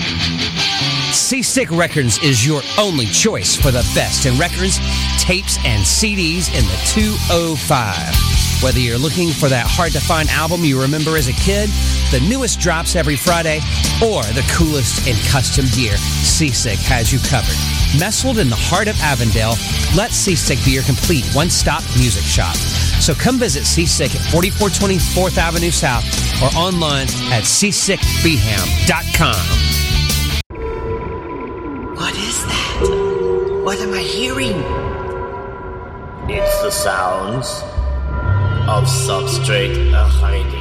Seasick Records is your only choice for the best in records, tapes, and CDs in the 205. Whether you're looking for that hard-to-find album you remember as a kid, the newest drops every Friday, or the coolest in custom gear, Seasick has you covered. Nestled in the heart of Avondale, let Seasick be your complete one-stop music shop. So come visit Seasick at 4420 4th Avenue South or online at seasickbeham.com. What is that? What am I hearing? It's the sounds of Substrate 100.